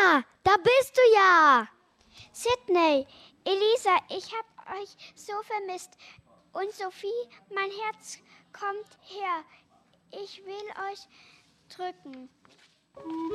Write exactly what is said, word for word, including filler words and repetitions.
Anna, da bist du ja. Sydney, Elisa, ich hab euch so vermisst. Und Sophie, mein Herz kommt her. Ich will euch drücken.